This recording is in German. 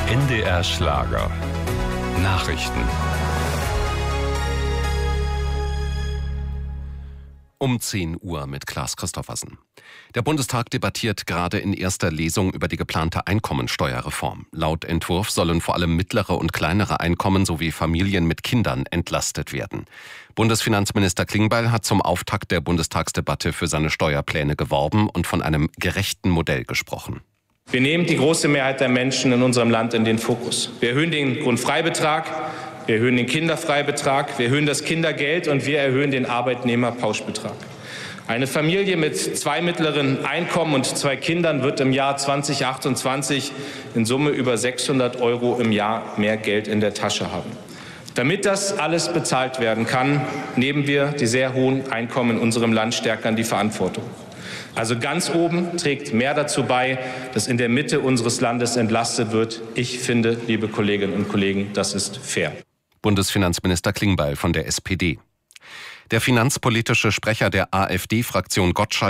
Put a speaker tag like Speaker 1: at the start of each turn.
Speaker 1: NDR Schlager. Nachrichten.
Speaker 2: Um 10 Uhr mit Klaas Christoffersen. Der Bundestag debattiert gerade in erster Lesung über die geplante Einkommensteuerreform. Laut Entwurf sollen vor allem mittlere und kleinere Einkommen sowie Familien mit Kindern entlastet werden. Bundesfinanzminister Klingbeil hat zum Auftakt der Bundestagsdebatte für seine Steuerpläne geworben und von einem gerechten Modell gesprochen.
Speaker 3: Wir nehmen die große Mehrheit der Menschen in unserem Land in den Fokus. Wir erhöhen den Grundfreibetrag, wir erhöhen den Kinderfreibetrag, wir erhöhen das Kindergeld und wir erhöhen den Arbeitnehmerpauschbetrag. Eine Familie mit 2 mittleren Einkommen und 2 Kindern wird im Jahr 2028 in Summe über 600 € im Jahr mehr Geld in der Tasche haben. Damit das alles bezahlt werden kann, nehmen wir die sehr hohen Einkommen in unserem Land stärker in die Verantwortung. Also ganz oben trägt mehr dazu bei, dass in der Mitte unseres Landes entlastet wird. Ich finde, liebe Kolleginnen und Kollegen, das ist fair.
Speaker 2: Bundesfinanzminister Klingbeil von der SPD. Der finanzpolitische Sprecher der AfD-Fraktion Gottschalk